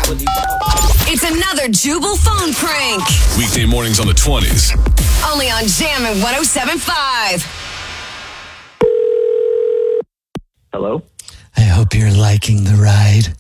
It's another Jubal phone prank. Weekday mornings on the 20s. Only on Jammin' 107.5. Hello? I hope you're liking the ride.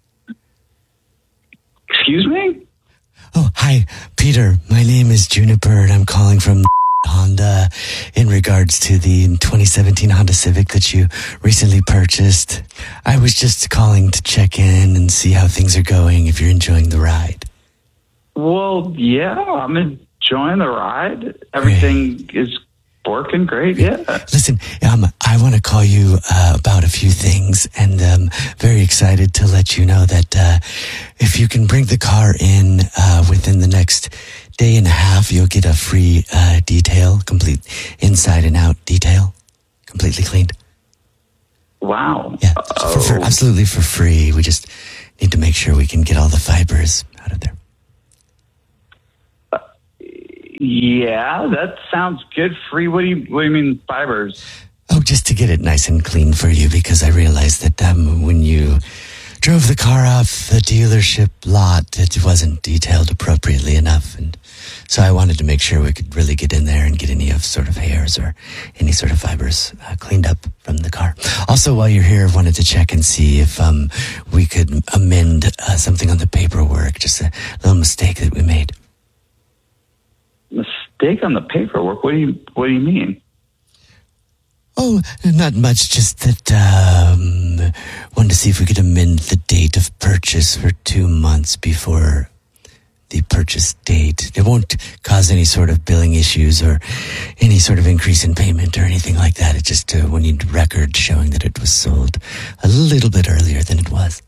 Excuse me? Oh, hi, Peter. My name is Juniper, and I'm calling from Honda in regards to the 2017 Honda Civic that you recently purchased. I was just calling to check in and see how things are going, if you're enjoying the ride. Well, yeah, I'm enjoying the ride. Everything is working great, yeah. Listen, I want to call you about a few things, and very excited to let you know that if you can bring the car in within the next day and a half, you'll get a free detail, complete inside and out detail, completely cleaned. Wow. Yeah, absolutely for free. We just need to make sure we can get all the fibers out of there. Yeah, that sounds good. Free? What do you mean fibers? Oh, just to get it nice and clean for you, because I realized that when you drove the car off the dealership lot, it wasn't detailed appropriately enough, and so I wanted to make sure we could really get in there and get any of sort of hairs or any sort of fibers cleaned up from the car. Also, while you're here, I wanted to check and see if we could amend something on the paperwork, just a little mistake that we made. Mistake on the paperwork? What do you mean? Oh, not much. Just that wanted to see if we could amend the date of purchase for 2 months before the purchase date. It won't cause any sort of billing issues or any sort of increase in payment or anything like that. It just we need record showing that it was sold a little bit earlier than it was.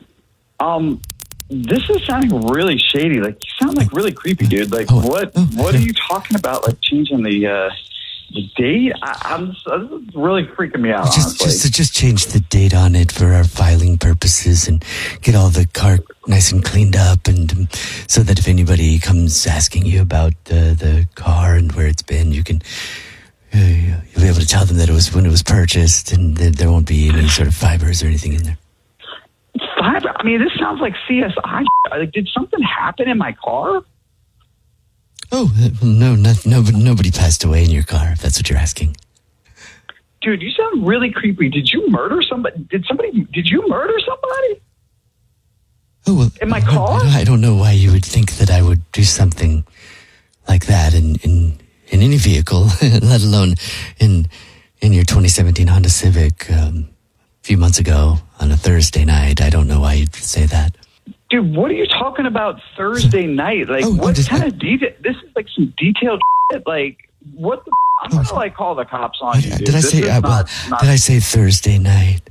This is sounding really shady. Like, you sound like really creepy, dude. Like, what are you talking about? Like, changing the date? This is really freaking me out, honestly. Just change the date on it for our filing purposes and get all the car nice and cleaned up, and so that if anybody comes asking you about the car and where it's been, you can you'll be able to tell them that it was when it was purchased, and there won't be any sort of fibers or anything in there. Fiber? I mean, this sounds like CSI. Like, did something happen in my car? Oh, no, nobody passed away in your car, if that's what you're asking. Dude, you sound really creepy. Did you murder somebody? Did you murder somebody? Oh, well, in my car? I don't know why you would think that I would do something like that in any vehicle, let alone in your 2017 Honda Civic a few months ago on a Thursday night. I don't know why you'd say that. Dude, what are you talking about Thursday night? Like, what kind of detail? This is like some detailed shit. Like, what the? I'm going to like call the cops on you, dude. Did I say Thursday night?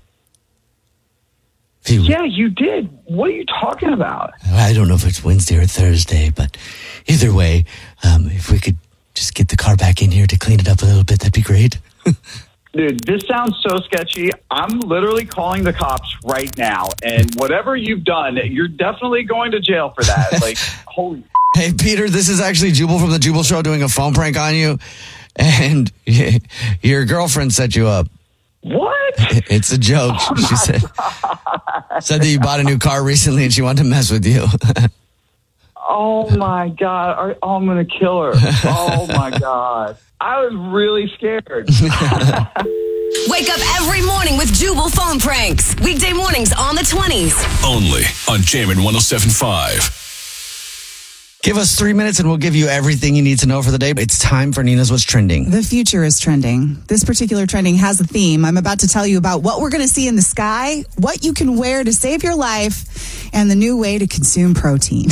Yeah, you did. What are you talking about? I don't know if it's Wednesday or Thursday, but either way, if we could just get the car back in here to clean it up a little bit, that'd be great. Dude, this sounds so sketchy. I'm literally calling the cops right now, and whatever you've done, you're definitely going to jail for that. Like, holy. Hey, Peter, this is actually Jubal from the Jubal Show doing a phone prank on you, and your girlfriend set you up. What? It's a joke. She said that you bought a new car recently, and she wanted to mess with you. Oh, my God. I'm going to kill her. Oh, my God. I was really scared. Wake up every morning with Jubal phone pranks. Weekday mornings on the 20s. Only on Jammin' 107.5. Give us 3 minutes and we'll give you everything you need to know for the day. It's time for Nina's What's Trending. The future is trending. This particular trending has a theme. I'm about to tell you about what we're going to see in the sky, what you can wear to save your life, and the new way to consume protein.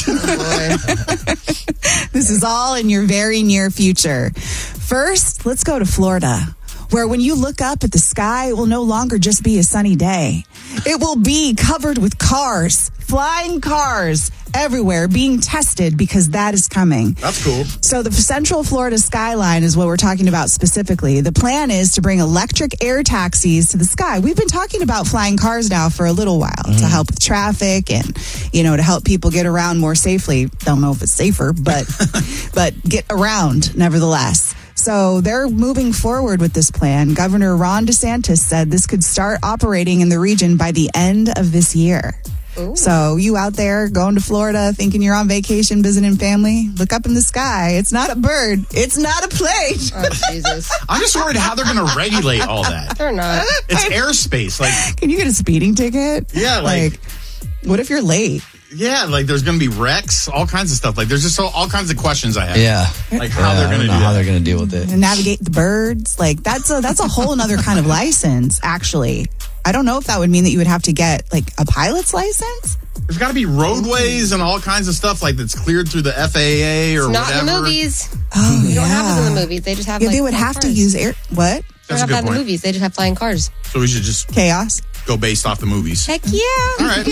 This is all in your very near future. First, let's go to Florida, where when you look up at the sky, it will no longer just be a sunny day. It will be covered with cars, flying cars everywhere being tested, because that is coming. That's cool. So the Central Florida skyline is what we're talking about specifically. The plan is to bring electric air taxis to the sky. We've been talking about flying cars now for a little while to help with traffic and, to help people get around more safely. Don't know if it's safer, but get around nevertheless. So they're moving forward with this plan. Governor Ron DeSantis said this could start operating in the region by the end of this year. Ooh. So you out there going to Florida thinking you're on vacation visiting family, look up in the sky. It's not a bird. It's not a plane. Oh, Jesus. I'm just worried how they're going to regulate all that. They're not. It's airspace. Like, can you get a speeding ticket? Yeah, like what if you're late? Yeah, like there's going to be wrecks, all kinds of stuff. Like there's just all kinds of questions I have. Yeah. Like how they're going to do how that. they're going to deal with it. And navigate the birds. Like that's a whole other kind of license, actually. I don't know if that would mean that you would have to get like a pilot's license. There's got to be roadways and all kinds of stuff like that's cleared through the FAA or Not whatever. in the movies. Oh, You don't have this in the movies. They just have They would have to use air. What? They don't have that in the movies. They just have flying cars. So we should just chaos. Go based off the movies. Heck yeah. All right.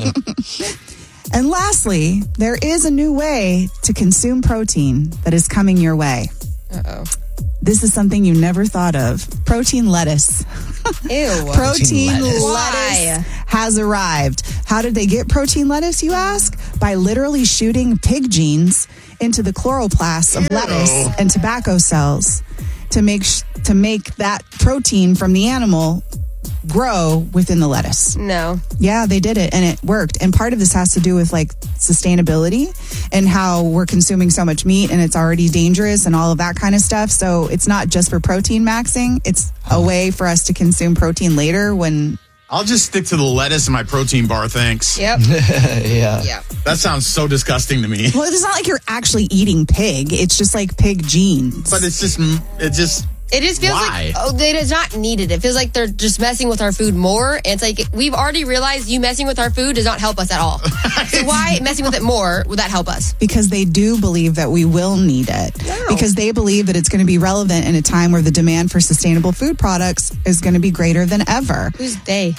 And lastly, there is a new way to consume protein that is coming your way. Uh-oh. This is something you never thought of. Protein lettuce. Ew. Protein lettuce Why? has arrived. How did they get protein lettuce, you ask? By literally shooting pig genes into the chloroplasts of lettuce and tobacco cells to make that protein from the animal grow within the lettuce. No. Yeah, they did it and it worked. And part of this has to do with like sustainability and how we're consuming so much meat and it's already dangerous and all of that kind of stuff. So it's not just for protein maxing. It's a way for us to consume protein later when... I'll just stick to the lettuce in my protein bar, thanks. Yep. Yeah. That sounds so disgusting to me. Well, it's not like you're actually eating pig. It's just like pig genes. But it just It just feels why? like it is not needed. It feels like they're just messing with our food more. And it's like we've already realized you messing with our food does not help us at all. So why messing with it more would that help us? Because they do believe that we will need it. No. Because they believe that it's going to be relevant in a time where the demand for sustainable food products is going to be greater than ever. Who's they?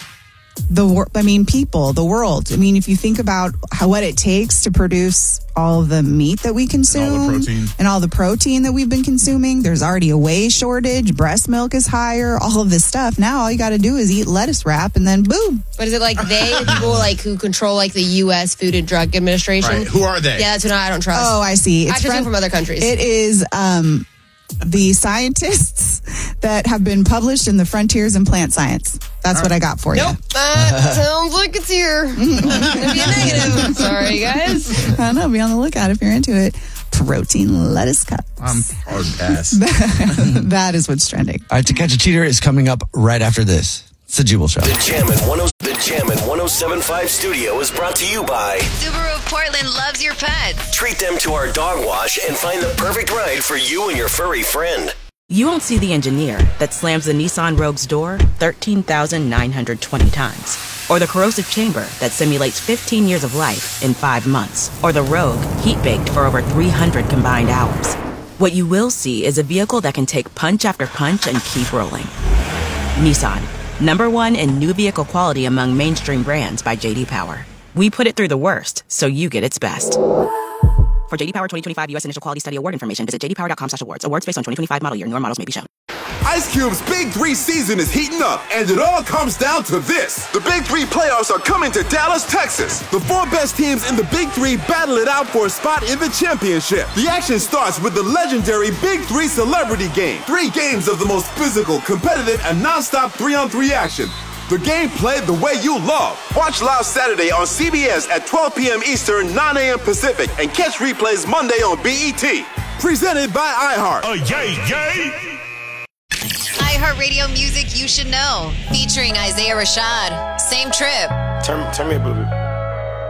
People, the world. I mean, if you think about what it takes to produce all of the meat that we consume and all the protein that we've been consuming, there's already a whey shortage. Breast milk is higher. All of this stuff. Now, all you got to do is eat lettuce wrap, and then boom. But is it like the people like who control like the U.S. Food and Drug Administration? Right. Who are they? Yeah, that's what I don't trust. Oh, I see. I trust them from other countries. It is the scientists that have been published in the Frontiers in Plant Science. That's what I got for you. Nope. Sounds like it's here. It's gonna be a negative. Sorry, guys. I don't know. Be on the lookout if you're into it. Protein lettuce cups. I'm hard pass. That is what's trending. All right, To Catch a Cheater is coming up right after this. It's the Jubal Show. The Jam at 107.5 studio is brought to you by Subaru of Portland loves your pets. Treat them to our dog wash and find the perfect ride for you and your furry friend. You won't see the engineer that slams the Nissan Rogue's door 13,920 times. Or the corrosive chamber that simulates 15 years of life in 5 months. Or the Rogue heat-baked for over 300 combined hours. What you will see is a vehicle that can take punch after punch and keep rolling. Nissan, #1 in new vehicle quality among mainstream brands by J.D. Power. We put it through the worst, so you get its best. For J.D. Power 2025 U.S. Initial Quality Study Award information, visit jdpower.com/awards. Awards based on 2025 model year. Newer models may be shown. Ice Cube's Big 3 season is heating up, and it all comes down to this. The Big 3 playoffs are coming to Dallas, Texas. The 4 best teams in the Big 3 battle it out for a spot in the championship. The action starts with the legendary Big 3 Celebrity Game. 3 games of the most physical, competitive, and non-stop 3-on-3 action. The game played the way you love. Watch live Saturday on CBS at 12 p.m. Eastern, 9 a.m. Pacific, and catch replays Monday on BET. Presented by iHeart. iHeartRadio music you should know. Featuring Isaiah Rashad. Same trip. Turn me up a little bit.